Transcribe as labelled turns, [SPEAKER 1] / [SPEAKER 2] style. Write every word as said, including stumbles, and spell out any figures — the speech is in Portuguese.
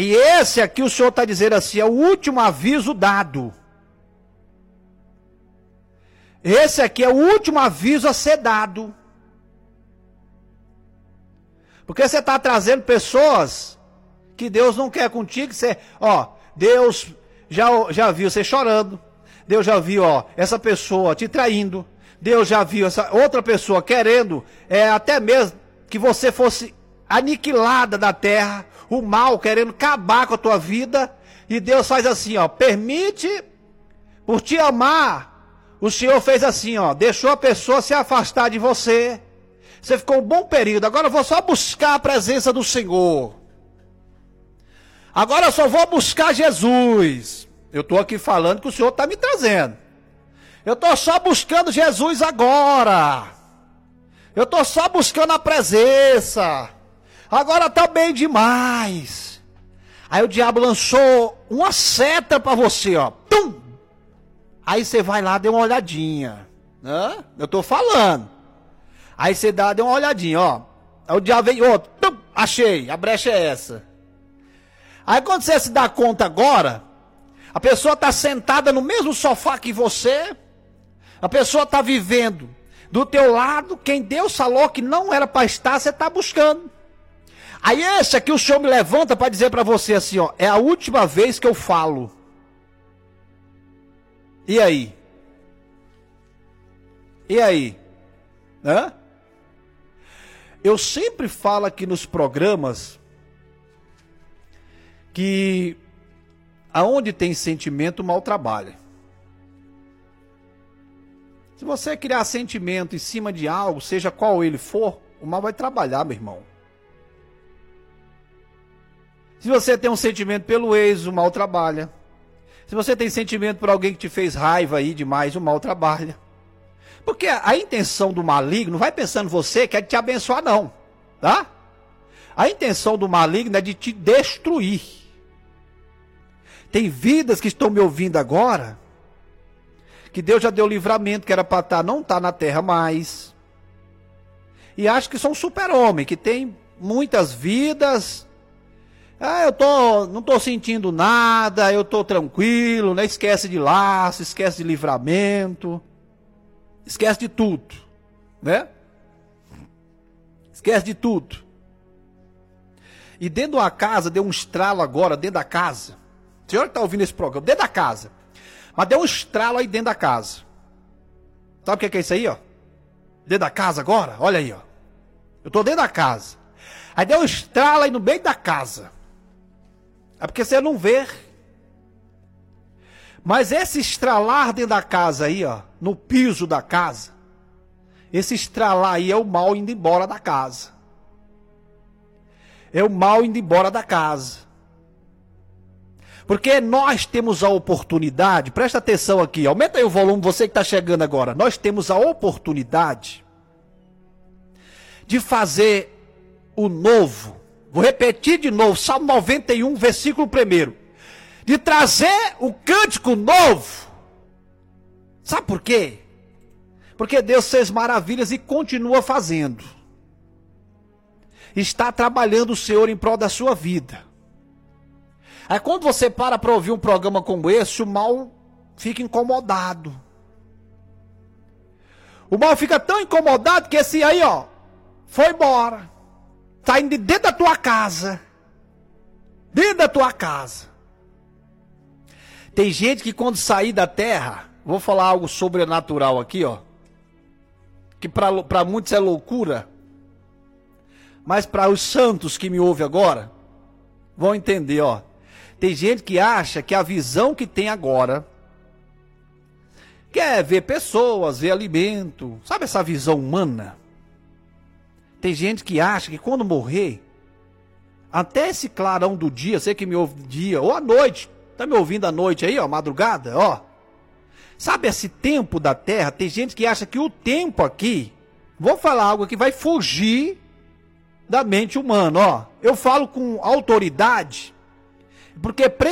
[SPEAKER 1] E esse aqui o Senhor está dizendo assim, é o último aviso dado. Esse aqui é o último aviso a ser dado. Porque você está trazendo pessoas que Deus não quer contigo. Você, ó, Deus já, já viu você chorando. Deus já viu, ó, essa pessoa te traindo. Deus já viu essa outra pessoa querendo, é, até mesmo que você fosse aniquilada da terra. O mal querendo acabar com a tua vida. E Deus faz assim, ó, permite, por te amar, o Senhor fez assim, ó, deixou a pessoa se afastar de você. Você ficou um bom período, agora eu vou só buscar a presença do Senhor. Agora eu só vou buscar Jesus. Eu estou aqui falando que o Senhor está me trazendo. Eu estou só buscando Jesus agora. Eu estou só buscando a presença. Agora está bem demais. Aí o diabo lançou uma seta para você, ó. Tum! Aí você vai lá, dê uma olhadinha. Hã? Eu estou falando. Aí você dá, dê uma olhadinha, ó. Aí o diabo vem outro. Tum! Achei, a brecha é essa. Aí quando você se dá conta agora, a pessoa está sentada no mesmo sofá que você. A pessoa está vivendo do teu lado. Quem Deus falou que não era para estar, você está buscando. Aí esse aqui o Senhor me levanta para dizer para você assim, ó. É a última vez que eu falo. E aí? E aí? Hã? Eu sempre falo aqui nos programas que aonde tem sentimento, o mal trabalha. Se você criar sentimento em cima de algo, seja qual ele for, o mal vai trabalhar, meu irmão. Se você tem um sentimento pelo ex, o mal trabalha. Se você tem sentimento por alguém que te fez raiva aí demais, o mal trabalha. Porque a, a intenção do maligno, não vai pensando você, quer te abençoar não, tá? A intenção do maligno é de te destruir. Tem vidas que estão me ouvindo agora, que Deus já deu livramento, que era para estar, não está na terra mais. E acho que são super-homem, que tem muitas vidas. Ah, eu tô, não estou sentindo nada, eu estou tranquilo, né? Esquece de laço, esquece de livramento, esquece de tudo, né? Esquece de tudo. E dentro de uma casa, deu um estralo agora, dentro da casa. A senhora que está ouvindo esse programa, dentro da casa. Mas deu um estralo aí dentro da casa. Sabe o que é, que é isso aí, ó? Dentro da casa agora? Olha aí, ó. Eu estou dentro da casa. Aí deu um estralo aí no meio da casa. É porque você não vê. Mas esse estralar dentro da casa aí, ó, no piso da casa, esse estralar aí é o mal indo embora da casa. É o mal indo embora da casa. Porque nós temos a oportunidade, presta atenção aqui, aumenta aí o volume, você que está chegando agora. Nós temos a oportunidade de fazer o novo. Vou repetir de novo, Salmo noventa e um, versículo primeiro. De trazer o cântico novo. Sabe por quê? Porque Deus fez maravilhas e continua fazendo. Está trabalhando o Senhor em prol da sua vida. Aí quando você para para ouvir um programa como esse, o mal fica incomodado. O mal fica tão incomodado que esse aí, ó, foi embora. Está indo dentro da tua casa. Dentro da tua casa. Tem gente que quando sair da terra, vou falar algo sobrenatural aqui, ó. Que para muitos é loucura. Mas para os santos que me ouvem agora, vão entender, ó. Tem gente que acha que a visão que tem agora quer ver pessoas, ver alimento. Sabe essa visão humana? Tem gente que acha que quando morrer, até esse clarão do dia, você que me ouve de dia, ou à noite, tá me ouvindo à noite aí, ó, madrugada, ó. Sabe esse tempo da terra? Tem gente que acha que o tempo aqui, vou falar algo que vai fugir da mente humana, ó. Eu falo com autoridade, porque